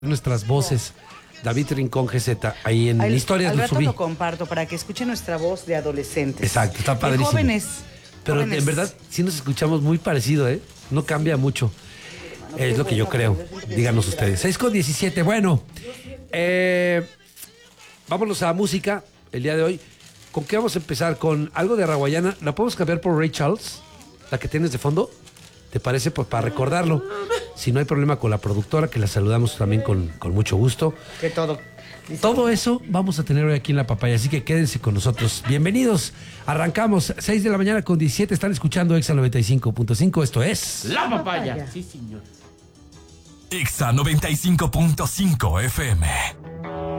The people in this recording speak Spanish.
nuestras voces. David Rincón GZ, ahí en Historias del lo rato subí. lo comparto para que escuchen nuestra voz de adolescentes. Exacto, está padrísimo. De jóvenes. Pero en verdad sí nos escuchamos muy parecido, ¿eh? No cambia mucho. Es lo que yo creo. Díganos ustedes. 6:17. Bueno, vámonos a música el día de hoy. ¿Con qué vamos a empezar? Con algo de Raguayana. ¿La podemos cambiar por Ray Charles? La que tienes de fondo. ¿Te parece? Pues para recordarlo. Si no hay problema con la productora, que la saludamos también con mucho gusto. Que todo. Todo eso vamos a tener hoy aquí en La Papaya, así que quédense con nosotros. Bienvenidos. Arrancamos 6 de la mañana con 17. Están escuchando Exa 95.5. Esto es La Papaya. Sí, señor. Exa 95.5 FM.